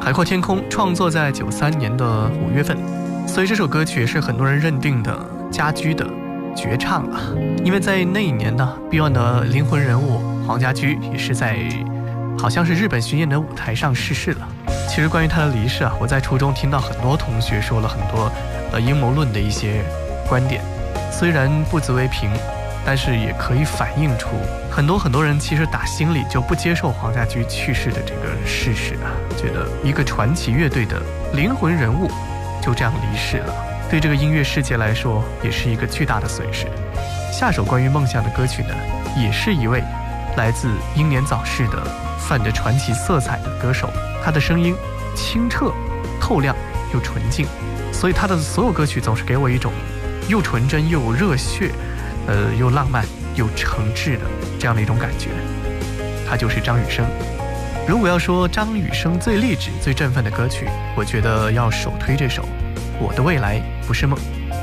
海阔天空创作在93年的5月份，所以这首歌曲也是很多人认定的家驹的绝唱啊。因为在那一年呢 Beyond 的灵魂人物黄家驹也是在好像是日本巡演的舞台上逝世了。其实关于他的离世啊，我在初中听到很多同学说了很多阴谋论的一些观点，虽然不足为凭，但是也可以反映出很多人其实打心里就不接受黄家驹去世的这个事实啊，觉得一个传奇乐队的灵魂人物就这样离世了，对这个音乐世界来说也是一个巨大的损失。下首关于梦想的歌曲呢，也是一位来自英年早逝的泛着传奇色彩的歌手，他的声音清澈透亮又纯净，所以他的所有歌曲总是给我一种又纯真又热血又浪漫又诚挚的这样的一种感觉。他就是张雨生。如果要说张雨生最励志最振奋的歌曲，我觉得要首推这首《我的未来不是梦》。